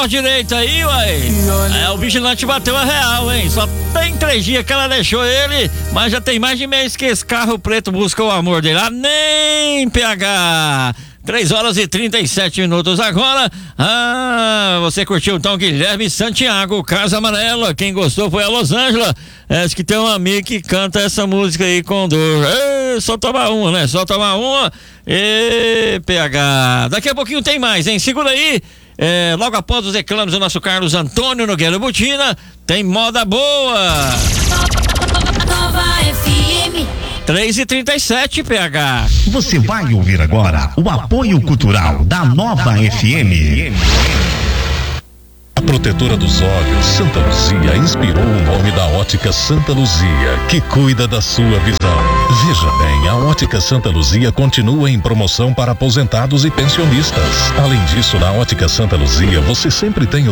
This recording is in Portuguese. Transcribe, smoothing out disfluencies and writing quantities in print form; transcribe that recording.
braço direito aí, uai. O vigilante bateu a real, hein? Só tem 3 dias que ela deixou ele, mas já tem mais de mês que esse carro preto busca o amor dele. Nem PH. 3h37 agora. Você curtiu então Guilherme Santiago, Casa Amarela. Quem gostou foi a Los Angeles. Acho que tem um amigo que canta essa música aí com dor. Só tomar uma, né? Só tomar uma. PH. Daqui a pouquinho tem mais, hein? Segura aí. Logo após os reclames do nosso Carlos Antônio Nogueira Butina, tem moda boa. Nova FM. 3h37, PH. Você vai ouvir agora o apoio cultural da Nova FM. A protetora dos olhos, Santa Luzia, inspirou o nome da Ótica Santa Luzia, que cuida da sua visão. Veja bem, a Ótica Santa Luzia continua em promoção para aposentados e pensionistas. Além disso, na Ótica Santa Luzia, você sempre tem